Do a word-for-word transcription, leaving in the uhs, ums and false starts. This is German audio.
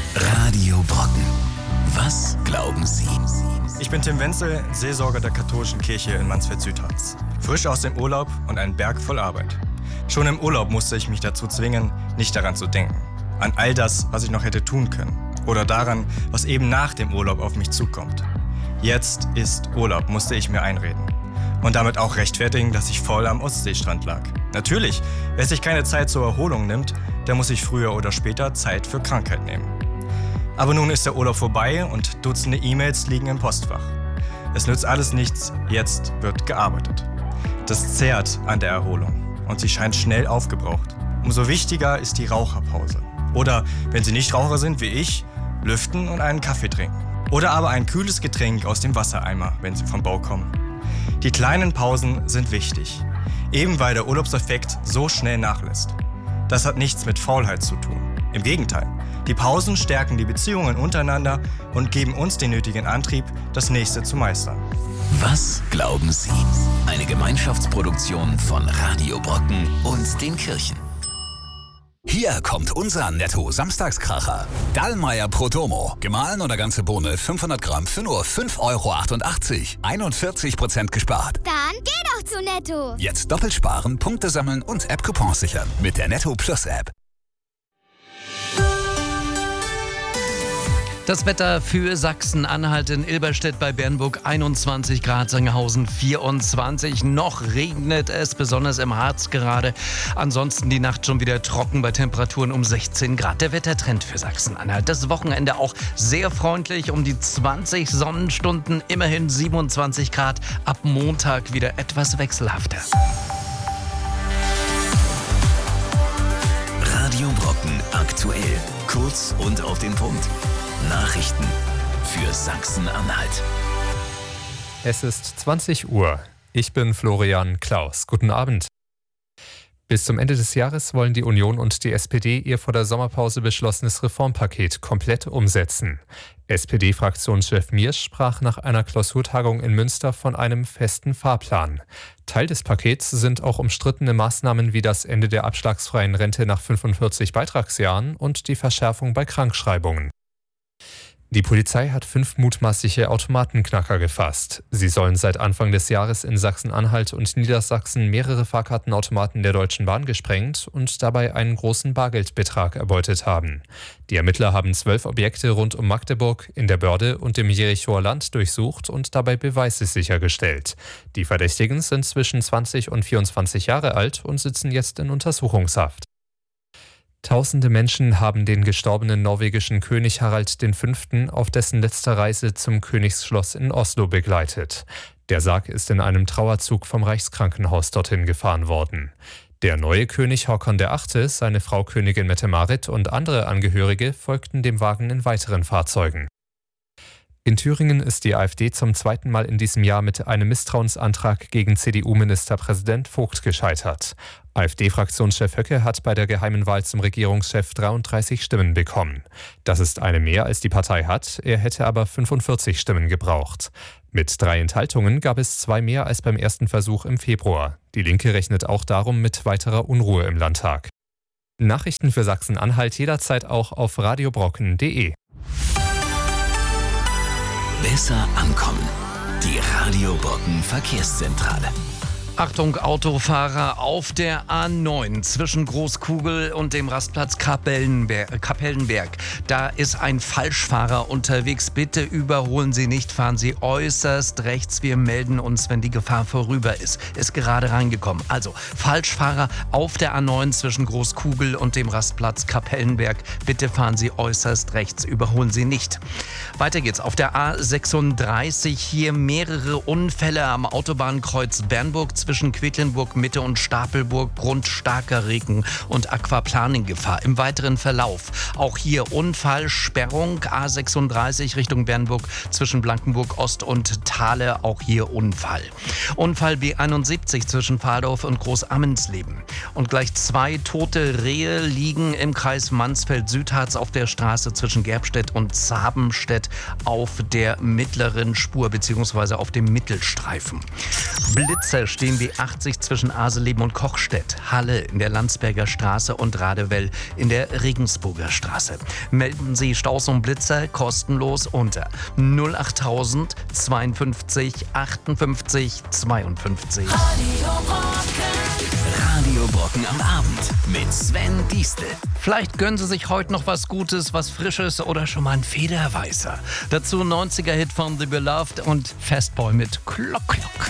Radio Brocken. Was glauben Sie? Ich bin Tim Wenzel, Seelsorger der katholischen Kirche in Mansfeld-Südharz. Frisch aus dem Urlaub und ein Berg voll Arbeit. Schon im Urlaub musste ich mich dazu zwingen, nicht daran zu denken. An all das, was ich noch hätte tun können. Oder daran, was eben nach dem Urlaub auf mich zukommt. Jetzt ist Urlaub, musste ich mir einreden. Und damit auch rechtfertigen, dass ich voll am Ostseestrand lag. Natürlich, wer sich keine Zeit zur Erholung nimmt, der muss sich früher oder später Zeit für Krankheit nehmen. Aber nun ist der Urlaub vorbei und Dutzende E-Mails liegen im Postfach. Es nützt alles nichts, jetzt wird gearbeitet. Das zehrt an der Erholung und sie scheint schnell aufgebraucht. Umso wichtiger ist die Raucherpause. Oder, wenn Sie nicht Raucher sind wie ich, lüften und einen Kaffee trinken. Oder aber ein kühles Getränk aus dem Wassereimer, wenn Sie vom Bau kommen. Die kleinen Pausen sind wichtig, eben weil der Urlaubseffekt so schnell nachlässt. Das hat nichts mit Faulheit zu tun. Im Gegenteil, die Pausen stärken die Beziehungen untereinander und geben uns den nötigen Antrieb, das Nächste zu meistern. Was glauben Sie? Eine Gemeinschaftsproduktion von Radio Brocken und den Kirchen. Hier kommt unser Netto-Samstagskracher. Dallmayr Prodomo. Gemahlen oder ganze Bohne fünfhundert Gramm für nur fünf Euro achtundachtzig. einundvierzig Prozent gespart. Dann geh doch zu Netto. Jetzt doppelt sparen, Punkte sammeln und App-Coupons sichern mit der Netto Plus App. Das Wetter für Sachsen-Anhalt: in Ilberstedt bei Bernburg einundzwanzig Grad, Sangerhausen vierundzwanzig. Noch regnet es, besonders im Harz gerade. Ansonsten die Nacht schon wieder trocken bei Temperaturen um sechzehn Grad. Der Wettertrend für Sachsen-Anhalt. Das Wochenende auch sehr freundlich, um die zwanzig Sonnenstunden, immerhin siebenundzwanzig Grad. Ab Montag wieder etwas wechselhafter. Radio Brocken aktuell. Kurz und auf den Punkt. Nachrichten für Sachsen-Anhalt. Es ist zwanzig Uhr. Ich bin Florian Klaus. Guten Abend. Bis zum Ende des Jahres wollen die Union und die S P D ihr vor der Sommerpause beschlossenes Reformpaket komplett umsetzen. S P D-Fraktionschef Miersch sprach nach einer Klausurtagung in Münster von einem festen Fahrplan. Teil des Pakets sind auch umstrittene Maßnahmen wie das Ende der abschlagsfreien Rente nach fünfundvierzig Beitragsjahren und die Verschärfung bei Krankschreibungen. Die Polizei hat fünf mutmaßliche Automatenknacker gefasst. Sie sollen seit Anfang des Jahres in Sachsen-Anhalt und Niedersachsen mehrere Fahrkartenautomaten der Deutschen Bahn gesprengt und dabei einen großen Bargeldbetrag erbeutet haben. Die Ermittler haben zwölf Objekte rund um Magdeburg, in der Börde und im Jerichoer Land durchsucht und dabei Beweise sichergestellt. Die Verdächtigen sind zwischen zwanzig und vierundzwanzig Jahre alt und sitzen jetzt in Untersuchungshaft. Tausende Menschen haben den gestorbenen norwegischen König Harald V. auf dessen letzter Reise zum Königsschloss in Oslo begleitet. Der Sarg ist in einem Trauerzug vom Reichskrankenhaus dorthin gefahren worden. Der neue König Håkon der Achte., seine Frau Königin Mette-Marit und andere Angehörige folgten dem Wagen in weiteren Fahrzeugen. In Thüringen ist die AfD zum zweiten Mal in diesem Jahr mit einem Misstrauensantrag gegen C D U-Ministerpräsident Vogt gescheitert. AfD-Fraktionschef Höcke hat bei der geheimen Wahl zum Regierungschef dreiunddreißig Stimmen bekommen. Das ist eine mehr, als die Partei hat, er hätte aber fünfundvierzig Stimmen gebraucht. Mit drei Enthaltungen gab es zwei mehr als beim ersten Versuch im Februar. Die Linke rechnet auch darum mit weiterer Unruhe im Landtag. Nachrichten für Sachsen-Anhalt jederzeit auch auf radiobrocken punkt de. Besser ankommen. Die Radio Brocken Verkehrszentrale. Achtung, Autofahrer auf der A neun zwischen Großkugel und dem Rastplatz Kapellenberg, Kapellenberg. Da ist ein Falschfahrer unterwegs. Bitte überholen Sie nicht, fahren Sie äußerst rechts. Wir melden uns, wenn die Gefahr vorüber ist. Ist gerade reingekommen. Also Falschfahrer auf der A neun zwischen Großkugel und dem Rastplatz Kapellenberg. Bitte fahren Sie äußerst rechts, überholen Sie nicht. Weiter geht's. Auf der A sechsunddreißig hier mehrere Unfälle am Autobahnkreuz Bernburg zwischen Quedlinburg Mitte und Stapelburg. Grund starker Regen und Aquaplaning-Gefahr im weiteren Verlauf. Auch hier Unfallsperrung A sechsunddreißig Richtung Bernburg zwischen Blankenburg Ost und Thale. Auch hier Unfall. Unfall B einundsiebzig zwischen Pfahldorf und Großammensleben. Und gleich zwei tote Rehe liegen im Kreis Mansfeld-Südharz auf der Straße zwischen Gerbstedt und Zabenstedt auf der mittleren Spur bzw. auf dem Mittelstreifen. Blitzer stehen B achtzig zwischen Aseleben und Kochstedt, Halle in der Landsberger Straße und Radewell in der Regensburger Straße. Melden Sie Staus und Blitzer kostenlos unter null achttausend zweiundfünfzig achtundfünfzig zweiundfünfzig. Radio Brocken am Abend mit Sven Diestel. Vielleicht gönnen Sie sich heute noch was Gutes, was Frisches oder schon mal ein Federweißer. Dazu neunziger Hit von The Beloved und Fastboy mit Klock Klock.